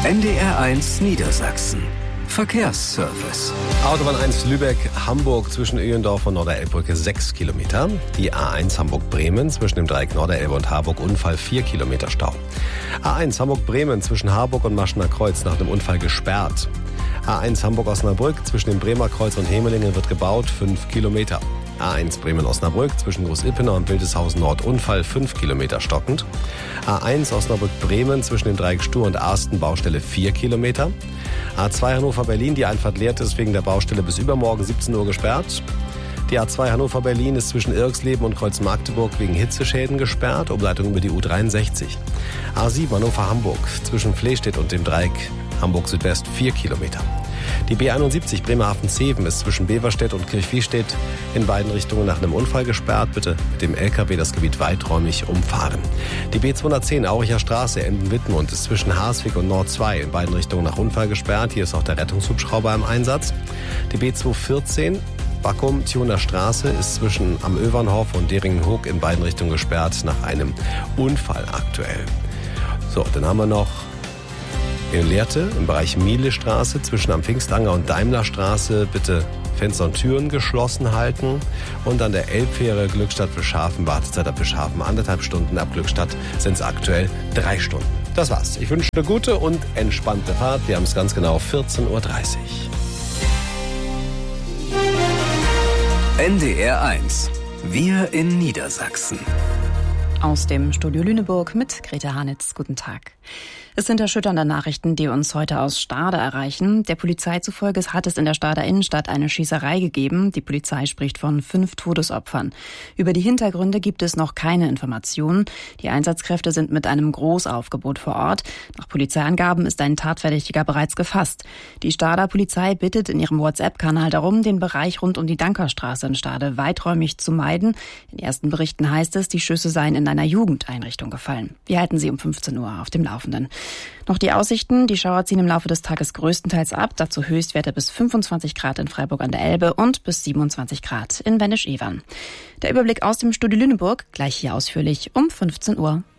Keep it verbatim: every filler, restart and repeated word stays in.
N D R eins Niedersachsen. Verkehrsservice. Autobahn eins Lübeck-Hamburg zwischen Öhendorf und Norderelbbrücke sechs Kilometer. Die A eins Hamburg-Bremen zwischen dem Dreieck Norderelbe und Harburg Unfall vier Kilometer Stau. A eins Hamburg-Bremen zwischen Harburg und Maschener Kreuz nach dem Unfall gesperrt. A eins Hamburg-Osnabrück zwischen dem Bremer Kreuz und Hemelingen wird gebaut, fünf Kilometer. A eins Bremen-Osnabrück zwischen Groß-Ippener und Wildeshausen Nord Unfall fünf Kilometer stockend. A eins Osnabrück-Bremen zwischen dem Dreieck Stur und Arsten Baustelle vier Kilometer. A zwei Hannover-Berlin, die Einfahrt Lehrte ist wegen der Baustelle bis übermorgen siebzehn Uhr gesperrt. Die A zwei Hannover-Berlin ist zwischen Irksleben und Kreuz-Magdeburg wegen Hitzeschäden gesperrt, Umleitung über die U dreiundsechzig. A sieben Hannover-Hamburg zwischen Flehstedt und dem Dreieck Hamburg-Südwest vier Kilometer. Die B einundsiebzig Bremerhaven-Zeven ist zwischen Beverstedt und Kirchviehstedt in beiden Richtungen nach einem Unfall gesperrt. Bitte mit dem L K W das Gebiet weiträumig umfahren. Die B zweihundertzehn Auricher Straße Emden-Wittmund ist zwischen Harswig und Nord zwei in beiden Richtungen nach Unfall gesperrt. Hier ist auch der Rettungshubschrauber im Einsatz. Die B zweihundertvierzehn Backum-Thuner Straße ist zwischen am Övernhof und Deringen-Hoog in beiden Richtungen gesperrt nach einem Unfall aktuell. So, dann haben wir noch in Lehrte im Bereich Mielestraße zwischen am Pfingstanger und Daimlerstraße bitte Fenster und Türen geschlossen halten. Und an der Elbfähre Glückstadt-Bischhafen, Wartezeit ab Bischhafen anderthalb Stunden, ab Glückstadt sind es aktuell drei Stunden. Das war's. Ich wünsche eine gute und entspannte Fahrt. Wir haben es ganz genau vierzehn Uhr dreißig. N D R eins. Wir in Niedersachsen. Aus dem Studio Lüneburg mit Greta Hanitz. Guten Tag. Es sind erschütternde Nachrichten, die uns heute aus Stade erreichen. Der Polizei zufolge hat es in der Stader Innenstadt eine Schießerei gegeben. Die Polizei spricht von fünf Todesopfern. Über die Hintergründe gibt es noch keine Informationen. Die Einsatzkräfte sind mit einem Großaufgebot vor Ort. Nach Polizeiangaben ist ein Tatverdächtiger bereits gefasst. Die Stader Polizei bittet in ihrem WhatsApp-Kanal darum, den Bereich rund um die Dankerstraße in Stade weiträumig zu meiden. In ersten Berichten heißt es, die Schüsse seien in einer Jugendeinrichtung gefallen. Wir halten Sie um fünfzehn Uhr auf dem Laufenden. Noch die Aussichten. Die Schauer ziehen im Laufe des Tages größtenteils ab. Dazu Höchstwerte bis fünfundzwanzig Grad in Freiburg an der Elbe und bis siebenundzwanzig Grad in Wendisch-Evern. Der Überblick aus dem Studio Lüneburg gleich hier ausführlich um fünfzehn Uhr.